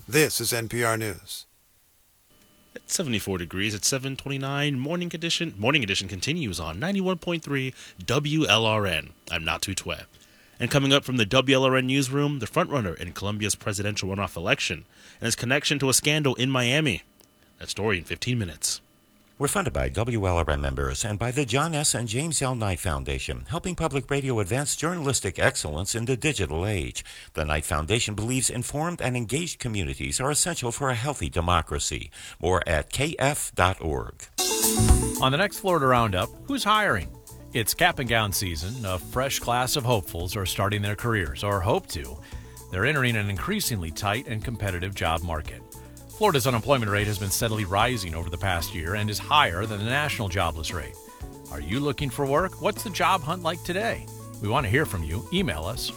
This is NPR News. It's 74 degrees at 7:29. Morning edition continues on 91.3 WLRN. I'm Natu Twe. And coming up from the WLRN newsroom, the frontrunner in Colombia's presidential runoff election and his connection to a scandal in Miami. That story in 15 minutes. We're funded by WLRN members and by the John S. and James L. Knight Foundation, helping public radio advance journalistic excellence in the digital age. The Knight Foundation believes informed and engaged communities are essential for a healthy democracy. More at kf.org. On the next Florida Roundup, who's hiring? It's cap and gown season. A fresh class of hopefuls are starting their careers, or hope to. They're entering an increasingly tight and competitive job market. Florida's unemployment rate has been steadily rising over the past year and is higher than the national jobless rate. Are you looking for work? What's the job hunt like today? We want to hear from you. Email us,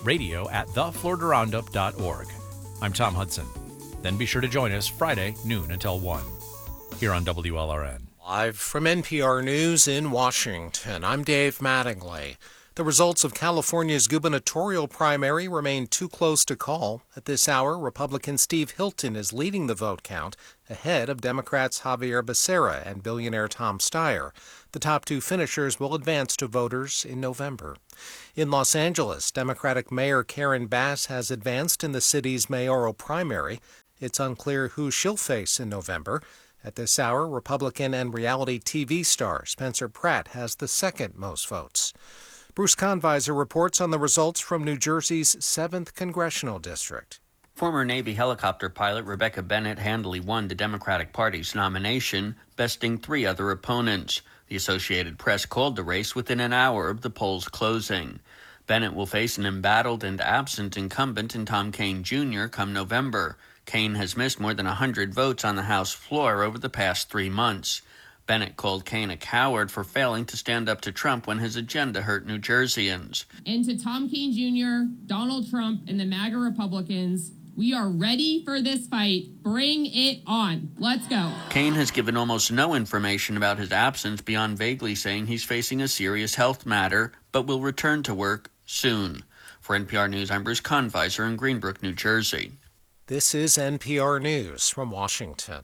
radio@thefloridaroundup.org. I'm Tom Hudson. Then be sure to join us Friday, noon until 1, here on WLRN. Live from NPR News in Washington, I'm Dave Mattingly. The results of California's gubernatorial primary remain too close to call. At this hour, Republican Steve Hilton is leading the vote count, ahead of Democrats Javier Becerra and billionaire Tom Steyer. The top two finishers will advance to voters in November. In Los Angeles, Democratic Mayor Karen Bass has advanced in the city's mayoral primary. It's unclear who she'll face in November. At this hour, Republican and reality TV star Spencer Pratt has the second most votes. Bruce Conviser reports on the results from New Jersey's 7th Congressional District. Former Navy helicopter pilot Rebecca Bennett handily won the Democratic Party's nomination, besting three other opponents. The Associated Press called the race within an hour of the polls closing. Bennett will face an embattled and absent incumbent in Tom Kean Jr. come November. Kean has missed more than 100 votes on the House floor over the past 3 months. Bennett called Kean a coward for failing to stand up to Trump when his agenda hurt New Jerseyans. And to Tom Kean Jr., Donald Trump, and the MAGA Republicans, we are ready for this fight. Bring it on. Let's go. Kean has given almost no information about his absence beyond vaguely saying he's facing a serious health matter, but will return to work soon. For NPR News, I'm Bruce Conviser in Greenbrook, New Jersey. This is NPR News from Washington.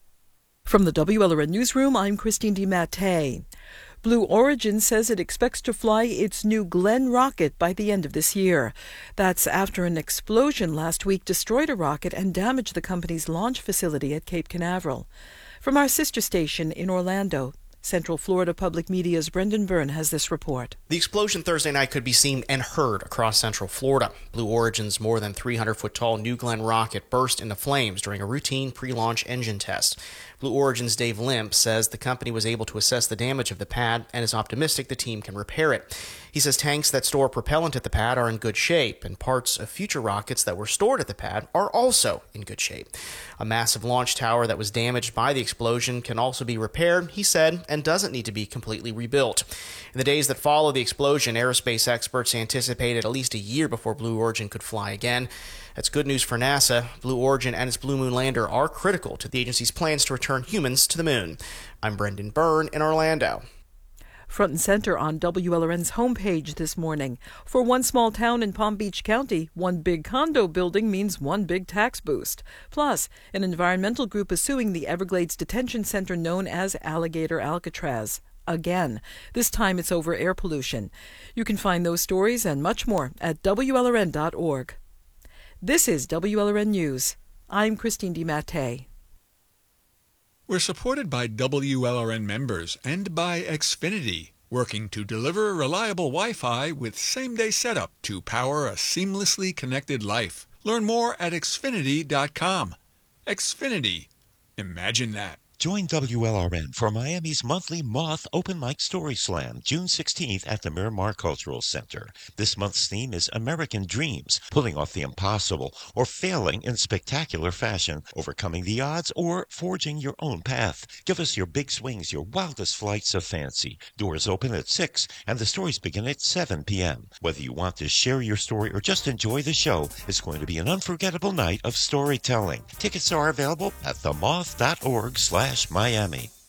From the WLRN Newsroom, I'm Christine DiMattei. Blue Origin says it expects to fly its new Glenn rocket by the end of this year. That's after an explosion last week destroyed a rocket and damaged the company's launch facility at Cape Canaveral. From our sister station in Orlando, Central Florida Public Media's Brendan Byrne has this report. The explosion Thursday night could be seen and heard across Central Florida. Blue Origin's more than 300-foot-tall New Glenn rocket burst into flames during a routine pre-launch engine test. Blue Origin's Dave Limp says the company was able to assess the damage of the pad and is optimistic the team can repair it. He says tanks that store propellant at the pad are in good shape, and parts of future rockets that were stored at the pad are also in good shape. A massive launch tower that was damaged by the explosion can also be repaired, he said, and doesn't need to be completely rebuilt. In the days that followed the explosion, aerospace experts anticipated at least a year before Blue Origin could fly again. That's good news for NASA. Blue Origin and its Blue Moon lander are critical to the agency's plans to return humans to the moon. I'm Brendan Byrne in Orlando. Front and center on WLRN's homepage this morning. For one small town in Palm Beach County, one big condo building means one big tax boost. Plus, an environmental group is suing the Everglades detention center known as Alligator Alcatraz. Again. This time it's over air pollution. You can find those stories and much more at WLRN.org. This is WLRN News. I'm Christine DiMattei. We're supported by WLRN members and by Xfinity, working to deliver reliable Wi-Fi with same-day setup to power a seamlessly connected life. Learn more at Xfinity.com. Xfinity. Imagine that. Join WLRN for Miami's monthly Moth Open Mic Story Slam, June 16th at the Miramar Cultural Center. This month's theme is American Dreams, pulling off the impossible or failing in spectacular fashion, overcoming the odds, or forging your own path. Give us your big swings, your wildest flights of fancy. Doors open at 6 and the stories begin at 7 p.m. Whether you want to share your story or just enjoy the show, it's going to be an unforgettable night of storytelling. Tickets are available at themoth.org/Miami.